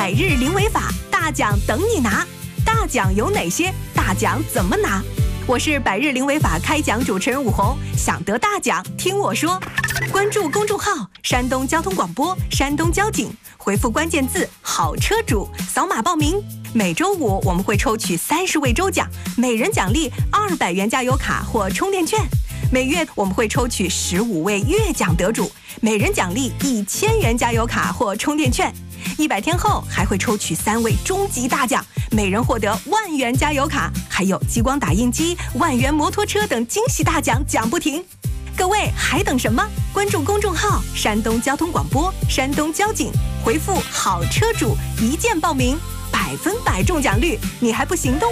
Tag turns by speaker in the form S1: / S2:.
S1: 百日零违法，大奖等你拿。大奖有哪些？大奖怎么拿？我是百日零违法开讲主持人武红，想得大奖听我说。关注公众号山东交通广播、山东交警，回复关键字好车主，扫码报名。每周五我们会抽取30位周奖，每人奖励200元加油卡或充电券。每月我们会抽取15位月奖得主，每人奖励1000元加油卡或充电券。100天后还会抽取3位终极大奖，每人获得10000元加油卡，还有激光打印机、10000元摩托车等惊喜大奖，奖不停。各位还等什么？关注公众号山东交通广播、山东交警，回复好车主一键报名，100%中奖率，你还不行动？